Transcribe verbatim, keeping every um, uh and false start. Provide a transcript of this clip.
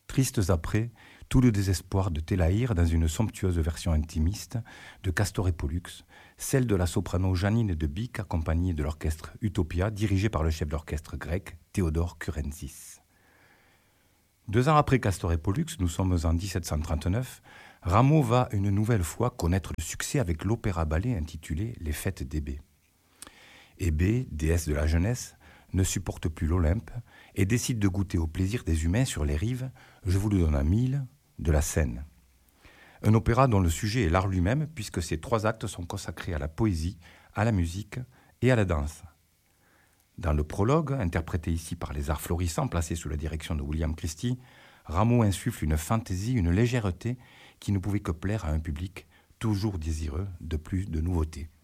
Tristes après, tout le désespoir de Télaïr dans une somptueuse version intimiste de Castor et Pollux, celle de la soprano Janine de Bic accompagnée de l'orchestre Utopia dirigé par le chef d'orchestre grec Théodore Kurentzis. Deux ans après Castor et Pollux, nous sommes en dix-sept cent trente-neuf, Rameau va une nouvelle fois connaître le succès avec l'opéra-ballet intitulé Les Fêtes d'Hébé. Hébé, déesse de la jeunesse, ne supporte plus l'Olympe et décide de goûter au plaisir des humains sur les rives, je vous le donne à mille, de la Seine. Un opéra dont le sujet est l'art lui-même, puisque ces trois actes sont consacrés à la poésie, à la musique et à la danse. Dans le prologue, interprété ici par les arts florissants placés sous la direction de William Christie, Rameau insuffle une fantaisie, une légèreté qui ne pouvait que plaire à un public toujours désireux de plus de nouveautés.